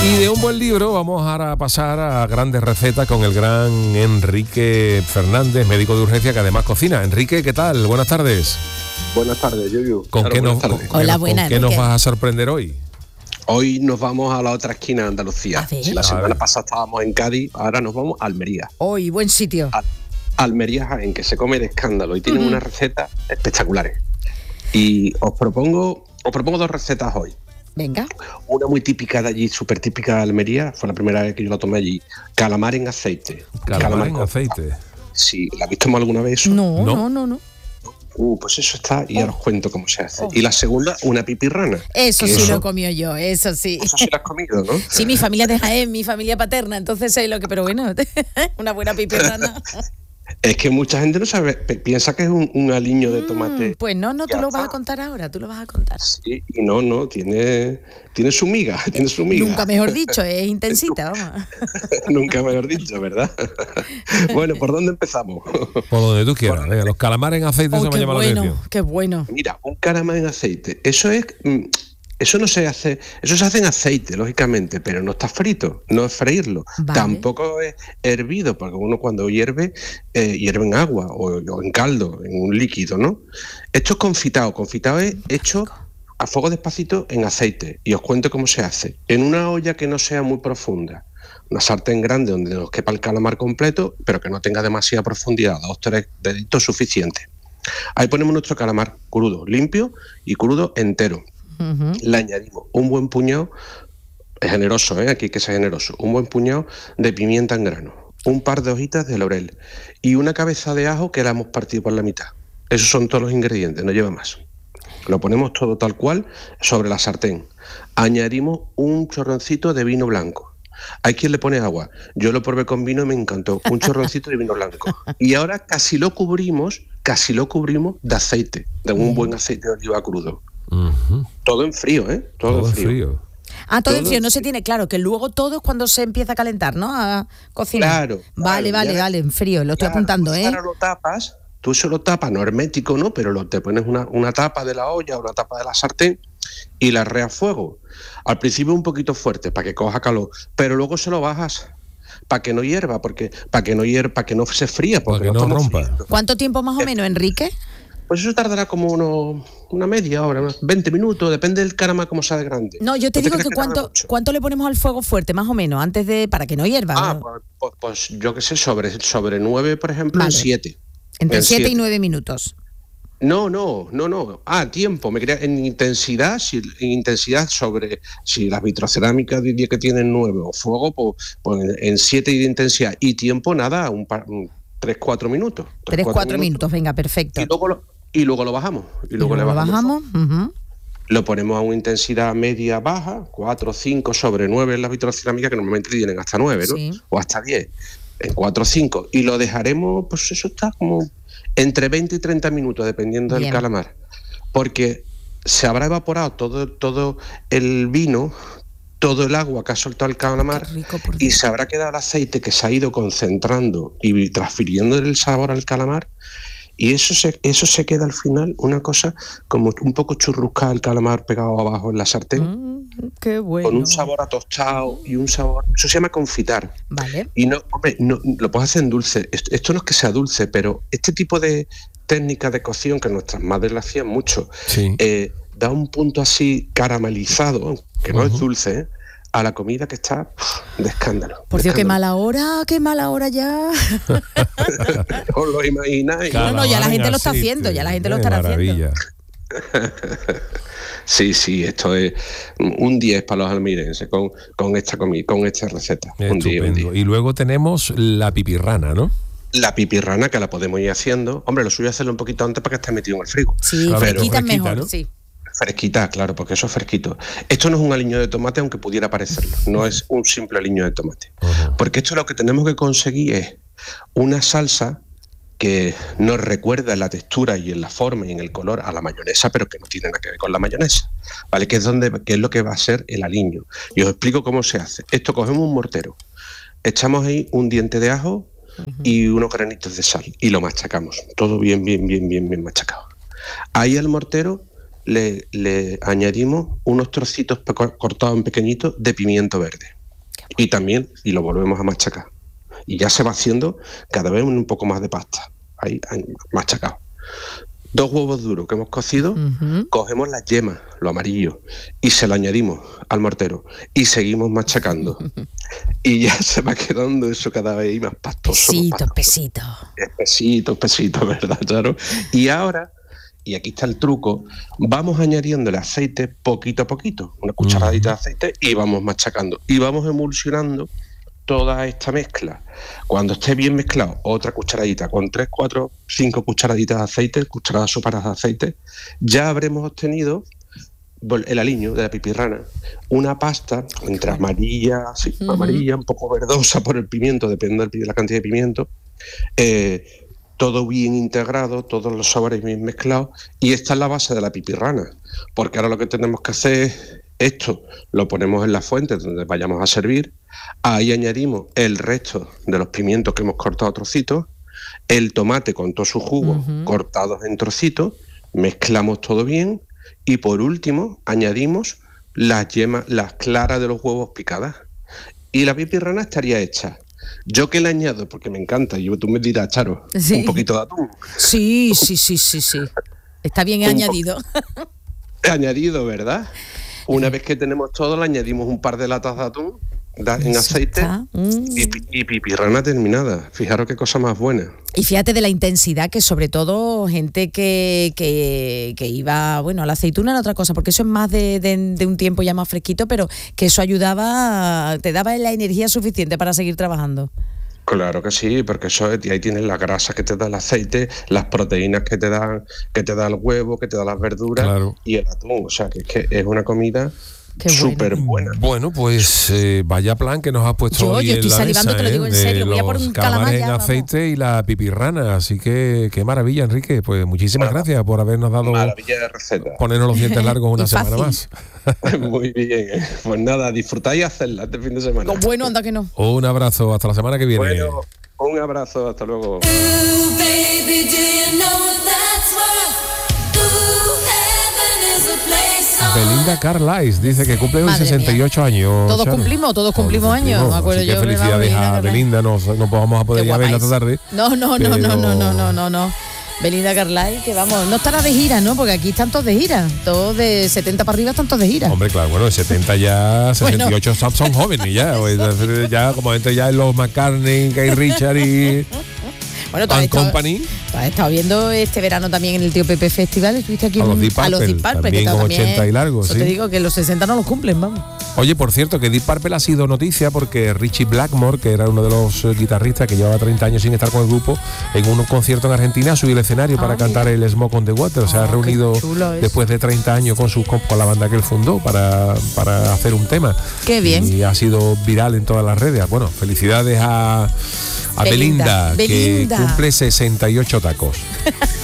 Y de un buen libro vamos ahora a pasar a grandes recetas con el gran Enrique Fernández, médico de urgencia que además cocina. Enrique, ¿qué tal? Buenas tardes. Buenas tardes, Yuyu. ¿Con qué nos vas a sorprender hoy? Hoy nos vamos a la otra esquina de Andalucía. Si la semana pasada estábamos en Cádiz, ahora nos vamos a Almería. Hoy, buen sitio. Almería, en que se come de escándalo y tienen unas recetas espectaculares. Y os propongo dos recetas hoy. Venga. Una muy típica de allí, súper típica de Almería, fue la primera vez que yo la tomé allí. Calamar en aceite. Calamar en aceite. Sí, ¿la habéis tomado alguna vez eso? No. Pues eso está, y ahora os cuento cómo se hace. Y la segunda, una pipirrana. Eso sí lo he comido yo, eso sí. Eso sí lo has comido, ¿no? Sí, mi familia de Jaén, mi familia paterna, entonces sé lo que, pero bueno, una buena pipirrana. Es que mucha gente no sabe, piensa que es un aliño de tomate. Pues no, tú lo vas a contar ahora, tú lo vas a contar. Sí, y no, tiene su miga, Nunca mejor dicho, es intensita, vamos. Nunca mejor dicho, ¿verdad? Bueno, ¿por dónde empezamos? Por donde tú quieras. Venga, los calamares en aceite se me llama la atención. Qué bueno. Mira, un calamar en aceite, eso no se hace, eso se hace en aceite, lógicamente, pero no está frito, no es freírlo. Vale. Tampoco es hervido, porque uno cuando hierve en agua o en caldo, en un líquido, ¿no? Esto es confitado. Confitado es hecho a fuego despacito en aceite. Y os cuento cómo se hace. En una olla que no sea muy profunda. Una sartén grande donde nos quepa el calamar completo, pero que no tenga demasiada profundidad, 2-3 deditos suficientes. Ahí ponemos nuestro calamar crudo, limpio y crudo entero. Le añadimos un buen puñado, es generoso, aquí hay que ser generoso, un buen puñado de pimienta en grano, un par de hojitas de laurel y una cabeza de ajo que la hemos partido por la mitad. Esos son todos los ingredientes, no lleva más. Lo ponemos todo tal cual sobre la sartén. Añadimos un chorroncito de vino blanco. Hay quien le pone agua. Yo lo probé con vino y me encantó. Un chorroncito de vino blanco. Y ahora casi lo cubrimos de aceite, de un buen aceite de oliva crudo. Todo en frío, Todo en frío. Todo en frío, no se tiene claro, que luego todo es cuando se empieza a calentar, ¿no? A cocinar. Claro. Vale, en frío, lo estoy apuntando, Ahora lo tapas, tú se lo tapas, no hermético, ¿no? Pero te pones una tapa de la olla, una tapa de la sartén y la arreas a fuego. Al principio un poquito fuerte, para que coja calor, pero luego se lo bajas para que no hierva, para que no se fría, porque para que no rompa. Friendo. ¿Cuánto tiempo más o menos, Enrique? Pues eso tardará como una media hora, unos 20 minutos, depende del calamar como sea de grande. No, yo te digo que cuánto le ponemos al fuego fuerte, más o menos, para que no hierva. Pues yo qué sé, sobre 9, por ejemplo, vale. En 7. Entre 7 y 9 minutos. No. Tiempo. Me quería en intensidad sobre si las vitrocerámicas diría que tienen 9 o fuego, pues en 7 de intensidad y tiempo nada, 3-4 minutos. 3-4 minutos, venga, perfecto. Y luego lo bajamos. Y luego le bajamos. Lo ponemos a una intensidad media baja, 4 o 5 sobre 9 en las vitrocerámicas, que normalmente tienen hasta 9, ¿no? Sí. O hasta 10. En 4 o 5. Y lo dejaremos, pues eso está como entre 20 y 30 minutos, dependiendo del calamar. Porque se habrá evaporado todo el vino, todo el agua que ha soltado el calamar, y se habrá quedado el aceite que se ha ido concentrando y transfiriendo el sabor al calamar. Y eso se queda al final una cosa como un poco churruscada, el calamar pegado abajo en la sartén. Qué bueno. Con un sabor a tostado y un sabor... Eso se llama confitar. Vale. Y no lo puedes hacer en dulce. Esto no es que sea dulce, pero este tipo de técnicas de cocción que nuestras madres lo hacían mucho, da un punto así caramelizado, que no es dulce, a la comida que está de escándalo. Por Dios, qué mala hora ya. ¿Os lo imagináis? No, ya la gente lo está haciendo, ya la gente lo estará haciendo. Sí, esto es un 10 para los almerienses con esta comida, con esta receta. Un 10. Y luego tenemos la pipirrana, ¿no? La pipirrana, que la podemos ir haciendo. Hombre, lo suyo es hacerlo un poquito antes para que esté metido en el frigo. Sí, fresquita mejor, ¿no? Sí. Fresquita, claro, porque eso es fresquito. Esto no es un aliño de tomate, aunque pudiera parecerlo. No es un simple aliño de tomate. Porque esto lo que tenemos que conseguir es una salsa que nos recuerda en la textura y en la forma y en el color a la mayonesa, pero que no tiene nada que ver con la mayonesa, ¿vale? Que es lo que va a ser el aliño. Y os explico cómo se hace. Esto, cogemos un mortero, echamos ahí un diente de ajo y unos granitos de sal y lo machacamos. Todo bien machacado. Ahí al mortero le añadimos unos trocitos cortados en pequeñitos de pimiento verde. Y también, y lo volvemos a machacar. Y ya se va haciendo cada vez un poco más de pasta. Ahí machacado. 2 huevos duros que hemos cocido, cogemos las yemas, lo amarillo, y se lo añadimos al mortero. Y seguimos machacando. Y ya se va quedando eso cada vez más pastoso. Pesito, ¿verdad, Charo? Y ahora, y aquí está el truco, vamos añadiéndole aceite poquito a poquito, una cucharadita de aceite, y vamos machacando. Y vamos emulsionando toda esta mezcla. Cuando esté bien mezclado, otra cucharadita, con 3, 4, 5 cucharaditas de aceite, cucharadas soparas de aceite, ya habremos obtenido el aliño de la pipirrana, una pasta entre amarilla, amarilla, un poco verdosa por el pimiento, depende de la cantidad de pimiento, todo bien integrado, todos los sabores bien mezclados, y esta es la base de la pipirrana, porque ahora lo que tenemos que hacer es esto, lo ponemos en la fuente donde vayamos a servir, ahí añadimos el resto de los pimientos que hemos cortado a trocitos, el tomate con todos sus jugos cortados en trocitos, mezclamos todo bien y por último añadimos las yemas, las claras de los huevos picadas y la pipirrana estaría hecha. Yo que le añado, porque me encanta, y tú me dirás, Charo, un poquito de atún. Sí. Está bien añadido. Añadido, ¿verdad? Una vez que tenemos todo, le añadimos un par de latas de atún en aceite y pipirrana terminada. Fijaros qué cosa más buena. Y fíjate de la intensidad que sobre todo gente que iba, a la aceituna era otra cosa, porque eso es más de un tiempo ya más fresquito, pero que eso ayudaba, te daba la energía suficiente para seguir trabajando. Claro que sí, porque eso ahí tienes la grasa que te da el aceite, las proteínas que te da el huevo, que te da las verduras, claro, y el atún. O sea, que es una comida súper buena. Bueno, pues vaya plan que nos has puesto hoy yo estoy en la salivando, mesa, te lo digo en serio, voy a por un calamar en aceite y la pipirrana, así que qué maravilla, Enrique. Pues muchísimas gracias por habernos dado maravilla de receta. Ponernos los dientes largos una semana más. Muy bien, pues nada, disfrutar y hacerla este fin de semana. Bueno, anda que no. Un abrazo, hasta la semana que viene. Bueno, un abrazo, hasta luego. Belinda Carlisle dice que cumple hoy 68 años. Todos cumplimos años. Me acuerdo yo. Felicidades a Belinda, no vamos a poder ir a verla esta tarde. No. Belinda Carlisle, que vamos, no estará de gira, ¿no? Porque aquí están todos de gira. Todos de 70 para arriba están todos de gira. Hombre, claro, bueno, de 70 ya, 68 son jóvenes ya. Ya como entre ya los McCartney, Keith Richards y Company. Has estado viendo este verano también en el Tío Pepe Festival. Estuviste aquí a los Deep Purple, que con 80 y largos. Yo te digo que los 60 no los cumplen, vamos. Oye, por cierto, que Deep Purple ha sido noticia porque Richie Blackmore, que era uno de los guitarristas que llevaba 30 años sin estar con el grupo, en un concierto en Argentina subió al escenario para cantar el Smoke on the Water. Se ha reunido después de 30 años con la banda que él fundó para hacer un tema. Qué bien. Y ha sido viral en todas las redes. Bueno, felicidades a Belinda, que cumple 68 tacos.